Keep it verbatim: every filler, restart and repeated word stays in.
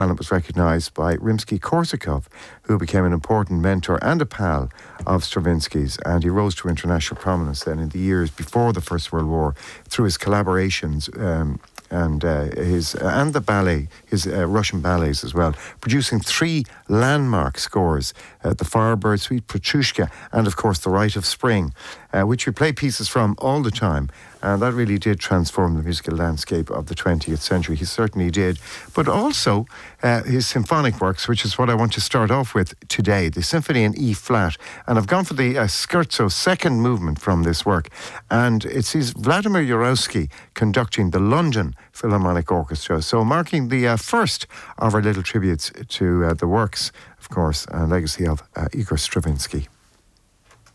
Talent was recognised by Rimsky-Korsakov, who became an important mentor and a pal of Stravinsky's, and he rose to international prominence then in the years before the First World War through his collaborations um, and uh, his uh, and the ballet, his uh, Russian ballets as well, producing three landmark scores: uh, the Firebird Suite, Petrushka, and of course the Rite of Spring, uh, which we play pieces from all the time. And that really did transform the musical landscape of the twentieth century. He certainly did. But also uh, his symphonic works, which is what I want to start off with today, the Symphony in E flat. And I've gone for the uh, scherzo second movement from this work. And it sees Vladimir Jurowski conducting the London Philharmonic Orchestra. So marking the uh, first of our little tributes to uh, the works, of course, and legacy of uh, Igor Stravinsky.